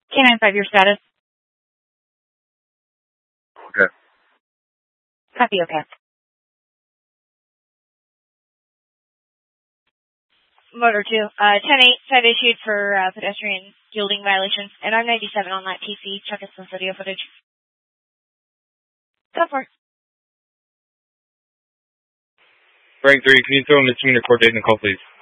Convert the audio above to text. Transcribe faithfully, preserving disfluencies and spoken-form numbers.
K nine five, your status? Okay. Copy, okay. Motor two, uh, ten eight, set issued for uh, pedestrian yielding violations, and I'm ninety-seven on that T C. Check us some video footage. Go for it. Frank three, can you throw a misdemeanor court date in the call, please?